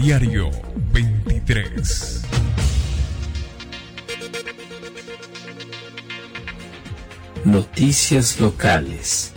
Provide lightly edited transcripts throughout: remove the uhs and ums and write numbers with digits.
Telediario 23. Noticias locales.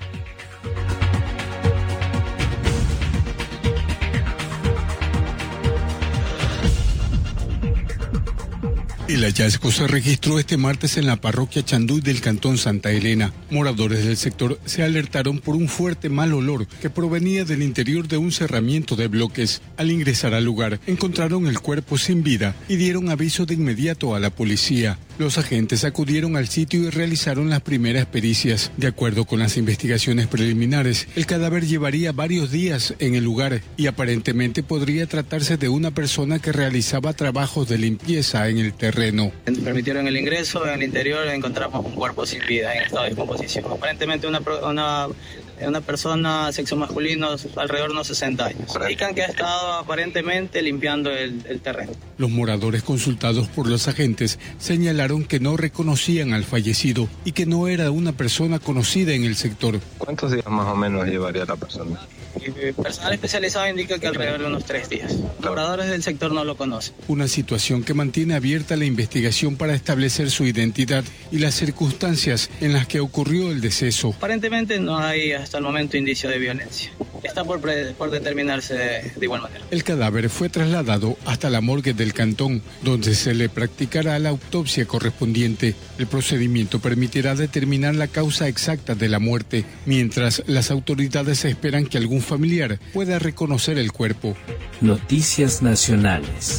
El hallazgo se registró este martes en la parroquia Chanduy del cantón Santa Elena. Moradores del sector se alertaron por un fuerte mal olor que provenía del interior de un cerramiento de bloques. Al ingresar al lugar, encontraron el cuerpo sin vida y dieron aviso de inmediato a la policía. Los agentes acudieron al sitio y realizaron las primeras pericias. De acuerdo con las investigaciones preliminares, el cadáver llevaría varios días en el lugar y aparentemente podría tratarse de una persona que realizaba trabajos de limpieza en el terreno. Permitieron el ingreso, en el interior encontramos un cuerpo sin vida en estado de descomposición. Aparentemente una persona sexo masculino alrededor de unos 60 años. Indican que ha estado aparentemente limpiando el terreno. Los moradores consultados por los agentes señalaron que no reconocían al fallecido y que no era una persona conocida en el sector. ¿Cuántos días más o menos llevaría la persona? El personal especializado indica que alrededor de unos 3 días. Los moradores del sector no lo conocen. Una situación que mantiene abierta la investigación para establecer su identidad y las circunstancias en las que ocurrió el deceso. Aparentemente no hay hasta el momento indicio de violencia. Está por determinarse de igual manera. El cadáver fue trasladado hasta la morgue del cantón, donde se le practicará la autopsia correspondiente. El procedimiento permitirá determinar la causa exacta de la muerte, mientras las autoridades esperan que algún familiar pueda reconocer el cuerpo. Noticias nacionales.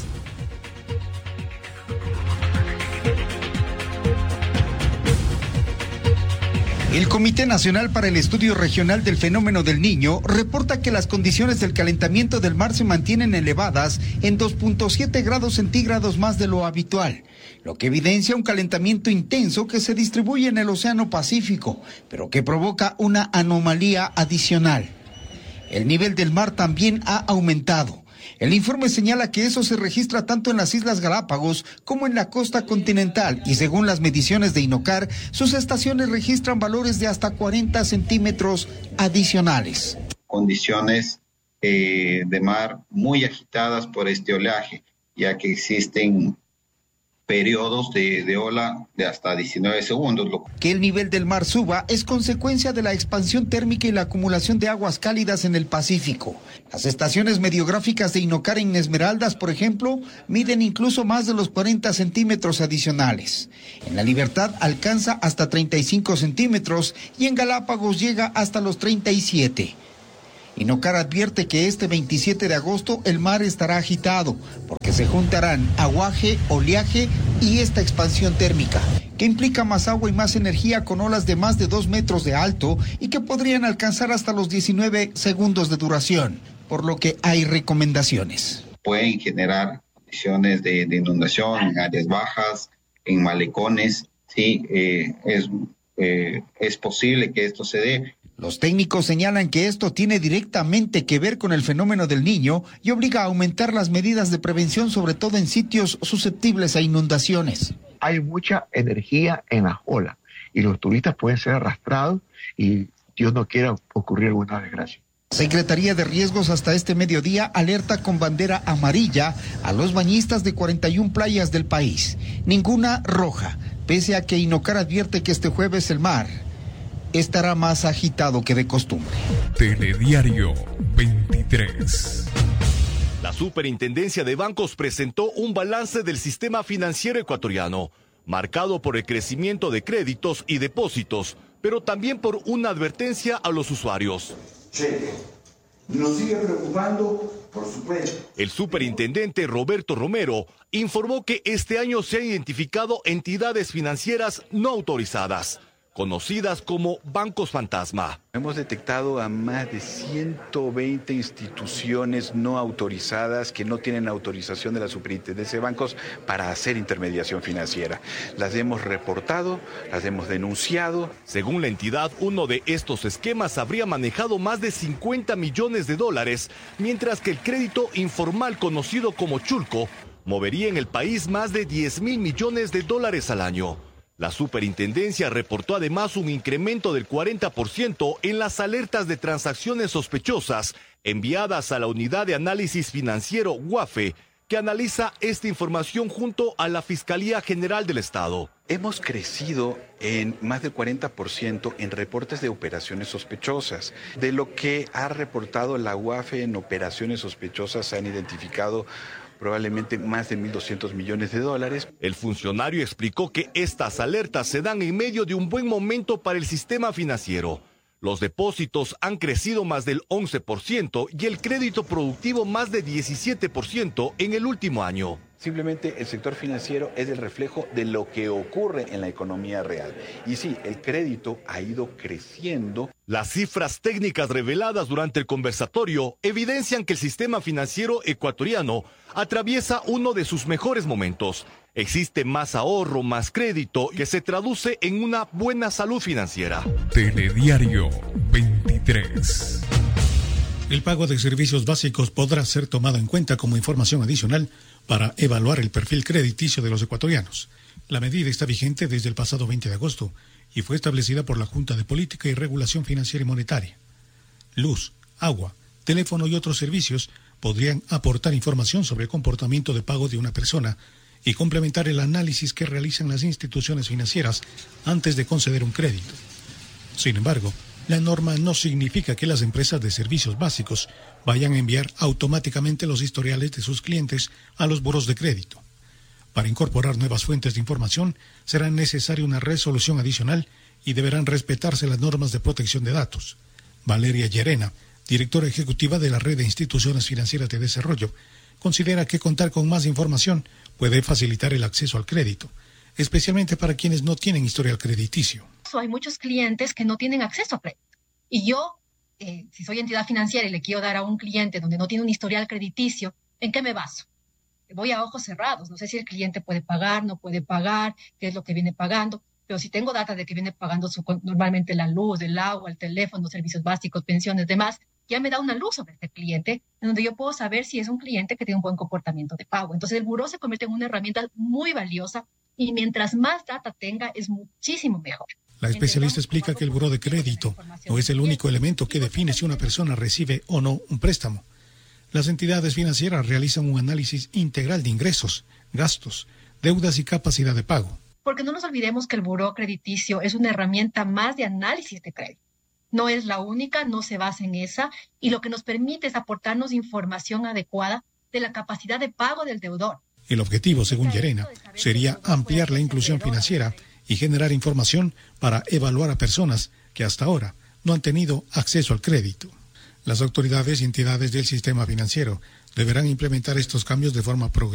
El Comité Nacional para el Estudio Regional del Fenómeno del Niño reporta que las condiciones del calentamiento del mar se mantienen elevadas en 2.7 grados centígrados más de lo habitual, lo que evidencia un calentamiento intenso que se distribuye en el Océano Pacífico, pero que provoca una anomalía adicional. El nivel del mar también ha aumentado. El informe señala que eso se registra tanto en las Islas Galápagos como en la costa continental y según las mediciones de INOCAR, sus estaciones registran valores de hasta 40 centímetros adicionales. Condiciones de mar muy agitadas por este oleaje, ya que existen periodos de ola de hasta 19 segundos. Que el nivel del mar suba es consecuencia de la expansión térmica y la acumulación de aguas cálidas en el Pacífico. Las estaciones mediográficas de INOCAR en Esmeraldas, por ejemplo, miden incluso más de los 40 centímetros adicionales. En La Libertad alcanza hasta 35 centímetros y en Galápagos llega hasta los 37. INOCAR advierte que este 27 de agosto el mar estará agitado porque se juntarán aguaje, oleaje y esta expansión térmica, que implica más agua y más energía con olas de más de 2 metros de alto y que podrían alcanzar hasta los 19 segundos de duración, por lo que hay recomendaciones. Pueden generar condiciones de inundación en áreas bajas, en malecones, sí, es posible que esto se dé. Los técnicos señalan que esto tiene directamente que ver con el fenómeno del Niño y obliga a aumentar las medidas de prevención, sobre todo en sitios susceptibles a inundaciones. Hay mucha energía en las olas y los turistas pueden ser arrastrados y Dios no quiera ocurrir alguna desgracia. Secretaría de Riesgos hasta este mediodía alerta con bandera amarilla a los bañistas de 41 playas del país, ninguna roja, pese a que INOCAR advierte que este jueves el mar estará más agitado que de costumbre. Telediario 23. La Superintendencia de Bancos presentó un balance del sistema financiero ecuatoriano, marcado por el crecimiento de créditos y depósitos, pero también por una advertencia a los usuarios. Nos sigue preocupando, por supuesto. El superintendente Roberto Romero informó que este año se han identificado entidades financieras no autorizadas, conocidas como bancos fantasma. Hemos detectado a más de 120 instituciones no autorizadas que no tienen autorización de la Superintendencia de Bancos para hacer intermediación financiera. Las hemos reportado, las hemos denunciado. Según la entidad, uno de estos esquemas habría manejado más de 50 millones de dólares, mientras que el crédito informal conocido como Chulco movería en el país más de 10.000 millones de dólares al año. La superintendencia reportó además un incremento del 40% en las alertas de transacciones sospechosas enviadas a la Unidad de Análisis Financiero UAFE, que analiza esta información junto a la Fiscalía General del Estado. Hemos crecido en más del 40% en reportes de operaciones sospechosas. De lo que ha reportado la UAFE en operaciones sospechosas se han identificado probablemente más de 1.200 millones de dólares. El funcionario explicó que estas alertas se dan en medio de un buen momento para el sistema financiero. Los depósitos han crecido más del 11% y el crédito productivo más de 17% en el último año. Simplemente el sector financiero es el reflejo de lo que ocurre en la economía real. Y sí, el crédito ha ido creciendo. Las cifras técnicas reveladas durante el conversatorio evidencian que el sistema financiero ecuatoriano atraviesa uno de sus mejores momentos. Existe más ahorro, más crédito, que se traduce en una buena salud financiera. Telediario 23. El pago de servicios básicos podrá ser tomado en cuenta como información adicional para evaluar el perfil crediticio de los ecuatorianos. La medida está vigente desde el pasado 20 de agosto y fue establecida por la Junta de Política y Regulación Financiera y Monetaria. Luz, agua, teléfono y otros servicios podrían aportar información sobre el comportamiento de pago de una persona y complementar el análisis que realizan las instituciones financieras antes de conceder un crédito. Sin embargo, la norma no significa que las empresas de servicios básicos vayan a enviar automáticamente los historiales de sus clientes a los buros de crédito. Para incorporar nuevas fuentes de información, será necesaria una resolución adicional y deberán respetarse las normas de protección de datos. Valeria Llerena, directora ejecutiva de la Red de Instituciones Financieras de Desarrollo, considera que contar con más información puede facilitar el acceso al crédito, especialmente para quienes no tienen historial crediticio. Hay muchos clientes que no tienen acceso a crédito. Y yo, si soy entidad financiera y le quiero dar a un cliente donde no tiene un historial crediticio, ¿en qué me baso? Voy a ojos cerrados. No sé si el cliente puede pagar, no puede pagar, qué es lo que viene pagando. Pero si tengo data de que viene pagando normalmente la luz, el agua, el teléfono, servicios básicos, pensiones, demás, ya me da una luz sobre este cliente, en donde yo puedo saber si es un cliente que tiene un buen comportamiento de pago. Entonces el buró se convierte en una herramienta muy valiosa y mientras más data tenga es muchísimo mejor. La especialista explica que el buró de crédito no es el único elemento que define si una persona recibe o no un préstamo. Las entidades financieras realizan un análisis integral de ingresos, gastos, deudas y capacidad de pago. Porque no nos olvidemos que el buró crediticio es una herramienta más de análisis de crédito. No es la única, no se basa en esa, y lo que nos permite es aportarnos información adecuada de la capacidad de pago del deudor. El objetivo, según Llerena, sería ampliar la inclusión financiera y generar información para evaluar a personas que hasta ahora no han tenido acceso al crédito. Las autoridades y entidades del sistema financiero deberán implementar estos cambios de forma progresiva